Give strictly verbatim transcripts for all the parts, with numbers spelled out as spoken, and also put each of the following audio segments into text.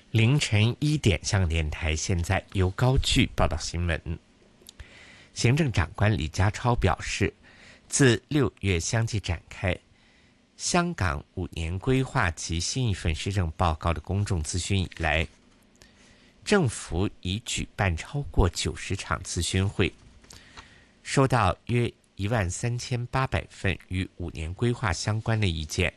凌晨一点，香港电台现在由高炬报道新闻。行政长官李家超表示，自六月相继展开香港五年规划及新一份施政报告的公众咨询以来，政府已举办超过九十场咨询会，收到约一万三千八百份与五年规划相关的意见。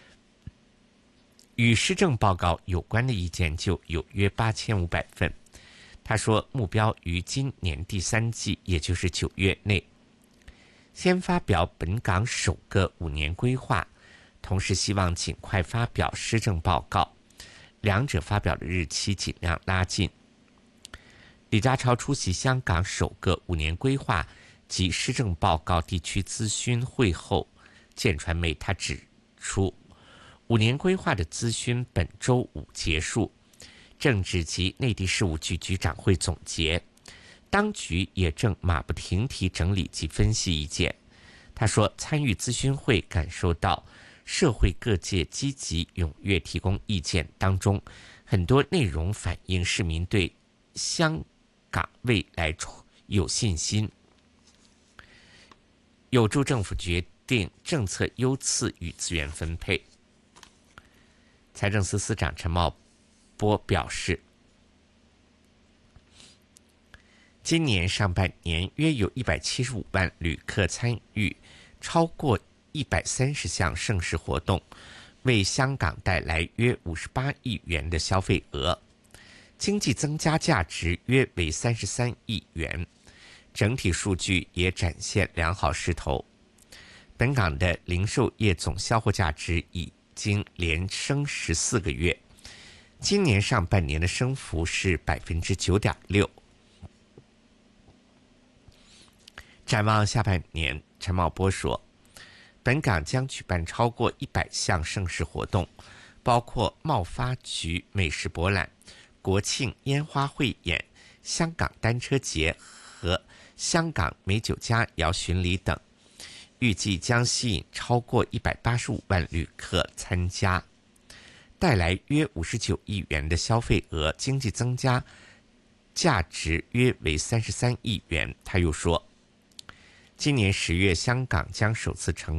与施政报告有关的意见就有约八千五百份。他说，目标于今年第三季，也就是九月内，先发表本港首个五年规划，同时希望尽快发表施政报告，两者发表的日期尽量拉近。李家超出席香港首个五年规划及施政报告地区咨询会后，见传媒他指出，五年规划的咨询本周五结束，政治及内地事务局局长会总结，当局也正马不停蹄整理及分析意见。他说，参与咨询会感受到社会各界积极踊跃提供意见，当中很多内容反映市民对香港未来有信心，有助政府决定政策优次与资源分配。财政司司长陈茂波表示，今年上半年约有一百七十五万旅客参与超过一百三十项盛事活动，为香港带来约五十八亿元的消费额，经济增加价值约为三十三亿元，整体数据也展现良好势头。本港的零售业总销货价值已经连升十四个月，今年上半年的升幅是百分之九点六。展望下半年，陈茂波说，本港将举办超过一百项盛事活动，包括贸发局美食博览、国庆烟花汇演、香港单车节和香港美酒佳肴巡礼等，预计将吸引超过一百八十五万旅客参加，带来约五十九亿元的消费额，经济增加价值约为三十三亿元。他又说，今年十月，香港将首次成